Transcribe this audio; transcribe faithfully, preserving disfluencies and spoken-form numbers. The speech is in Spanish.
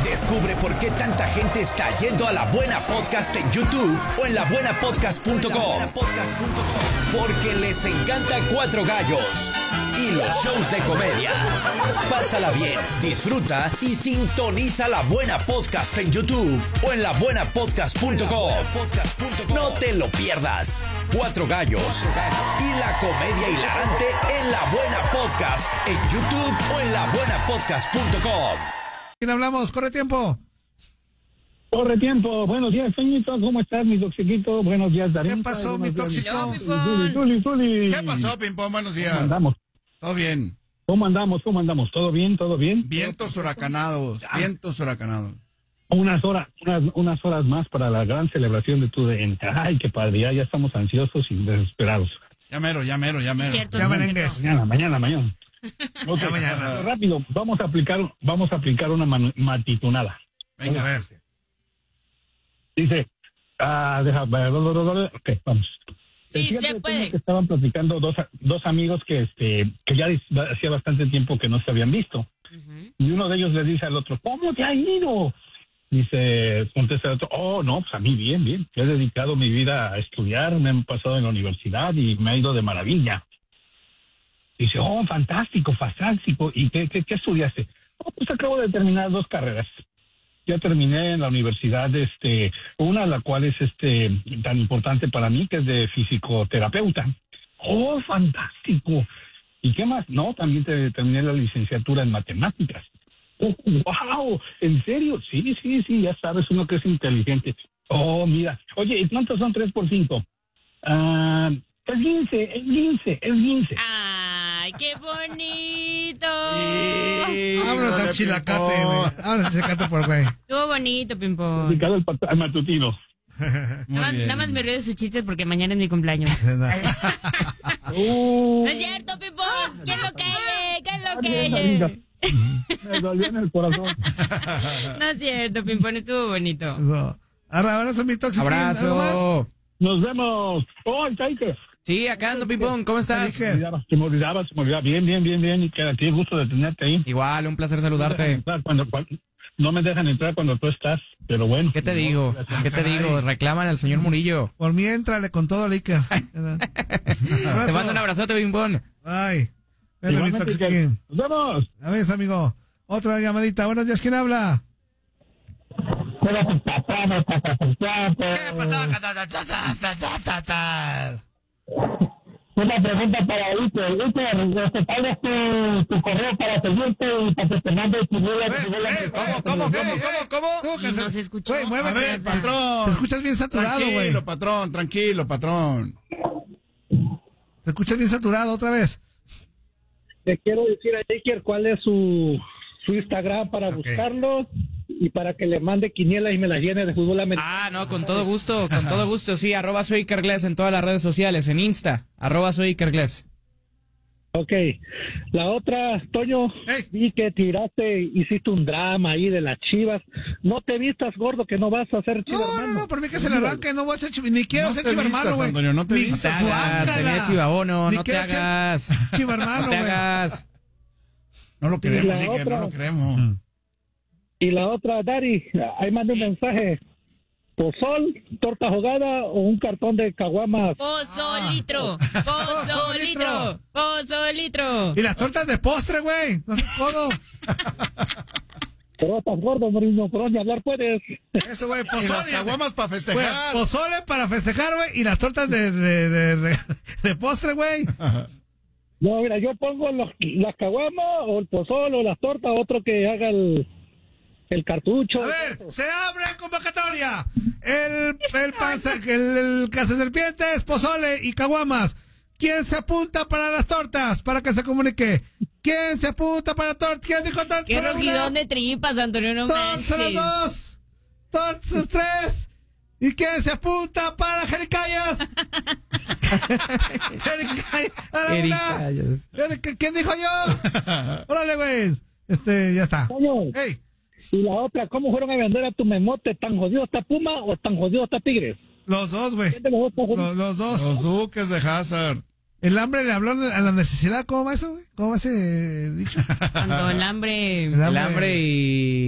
Descubre por qué tanta gente está yendo a La Buena Podcast en YouTube o en la buena podcast punto com. Porque les encanta Cuatro Gallos y los shows de comedia. Pásala bien, disfruta y sintoniza La Buena Podcast en YouTube o en la buena podcast punto com. No te lo pierdas. Cuatro Gallos y la comedia hilarante en La Buena Podcast en YouTube o en la buena podcast punto com. ¿Quién hablamos? ¡Corre tiempo! Corre tiempo. Buenos días, Toñito. ¿Cómo estás, mi toxiquito? Buenos días, Darín. ¿Qué pasó, mi tóxico? Tuli, tuli, tuli. ¿Qué pasó, Pimpón? Buenos días. ¿Cómo andamos? ¿Todo bien? ¿Cómo andamos? ¿Cómo andamos? ¿Todo bien? ¿Todo bien? Vientos huracanados, vientos huracanados. Unas horas, unas, unas horas más para la gran celebración de tu D N. Ay, qué padre. Ya, ya estamos ansiosos y desesperados. Ya mero, ya mero, ya mero. Cierto, Ya sí, merengues. Mañana, mañana, mañana. Okay. Ya mañana. Rápido, vamos a aplicar, vamos a aplicar una manu- matitunada. Venga, a ver. Dice, ah, deja, ok, vamos. Sí, Decía se que puede. que estaban platicando dos, dos amigos que este que ya hacía bastante tiempo que no se habían visto. Ujú. Y uno de ellos le dice al otro, ¿cómo te ha ido? Dice, contesta el otro, oh, no, pues a mí bien, bien. Yo he dedicado mi vida a estudiar, me he pasado en la universidad y me ha ido de maravilla. Dice, oh, fantástico, fantástico. ¿Y qué, qué, qué estudiaste? Oh, pues acabo de terminar dos carreras. Ya terminé en la universidad, este, una de la cual es este tan importante para mí, que es de fisicoterapeuta. Oh, fantástico. ¿Y qué más? No, también te, terminé la licenciatura en matemáticas. Oh, wow, ¿en serio? Sí, sí, sí, ya sabes, uno que es inteligente. Oh, mira. Oye, ¿y cuántos son tres por cinco? Ah, es quince, es quince, es quince. ¡Ay, qué bonito! Vámonos al chilacate, güey. Vámonos al chilacate por güey. Estuvo bonito, Pimpón. Dedicado al, pat- al matutino. Muy Nada más, bien. nada más me río de sus chistes porque mañana es mi cumpleaños. Uh, ¡No es cierto, Pimpón! ¿Quién lo cae? ¿Quién lo bien, cae? amiga. Me dolió en el corazón. No es cierto, Pimpón, estuvo bonito. Eso. Ahora, abrazo, mi tóxico. ¿Algo más? Abrazo. Nos vemos. Oh, el Taike. Sí, acá ando, Pimpón. ¿Cómo estás? Dije. Se me olvidaba, se me olvidaba, se me olvidaba. Bien, bien, bien, bien. Y que qué gusto de tenerte ahí. Igual, un placer No me dejan saludarte. entrar Cuando, cuando- no me dejan entrar cuando tú estás, pero bueno. ¿Qué te digo? ¿Qué te digo? Reclaman al señor Murillo. Por mí, entrale con todo, Liker. Te mando un abrazote, Pimpón. Ay. Ven, mi Igualmente, tóxico. que- Nos vemos. A ver, amigo. Otra llamadita. Buenos días, ¿quién habla? Una pregunta para Iker. Iker, este, tal vez tu, tu correo para seguirte y para que te mande tu vida. Eh, ¿Cómo, cómo, cómo, cómo, cómo? ¿Cómo que Y se- no se escuchó. Güey, A muévete. ver, patrón. Te escuchas bien saturado, güey. Tranquilo, patrón, tranquilo, patrón. Te escuchas bien saturado otra vez. Le quiero decir a Iker cuál es su, su Instagram para Ok. buscarlo y para que le mande quinielas y me las llene de fútbol americano. Ah, no, con todo gusto, con todo gusto. Sí, arroba soy Ikergles en todas las redes sociales, en Insta, arroba soy Ikergles. Ok. La otra, Toño, Hey. vi que tiraste, hiciste un drama ahí de las Chivas. No te vistas, gordo, que no vas a ser No, chivermano. no, no, por mí que se le arranque, no voy a ser chiv- ni quiero No ser te chivermano, vistas, güey. Antonio, no te Ni- vistas. No te hagas, Guácala. tenía chivabono, Ni no te quiero ser hagas. chivermano, No te güey. hagas. No lo queremos, la Iker, otra? no lo queremos. Y la otra, Dari, ahí mandé un mensaje. Pozol, torta ahogada o un cartón de caguamas. Pozo litro, pozo litro, pozo litro. Y las tortas de postre, güey. No sé cómo. Pero estás gordo, Morino, por dónde hablar puedes. Eso, güey, Y las pozole. caguamas para Güey, festejar. pozole para festejar, güey. Y las tortas de, de, de, de, de postre, güey. No, mira, yo pongo los, las caguamas o el pozol o las tortas, otro que haga el, el cartucho. A ver, se abre convocatoria. El, el, panza, el, el cazaserpientes, pozole y caguamas. ¿Quién se apunta para las tortas? Para que se comunique. ¿Quién se apunta para tortas? ¿Quién dijo tortas? Qué rojidón de tripas, Antonio, no Tortas manches. dos. Tortas tres. ¿Y quién se apunta para jericayas? Jericayas. A la una. Jericayas. Jerica- ¿Quién dijo yo? Órale, güey. Este, ya está. Toño, Hey. y la otra, ¿cómo fueron a vender a tu memote? ¿Tan jodido está Puma o tan jodido está Tigres? Los dos, güey. ¿Quién de los dos está jodido? Los, los dos. Los duques de Hazard. El hambre le habló a la necesidad. ¿Cómo va eso, güey? ¿Cómo va ese dicho? Cuando el hambre... El El hambre y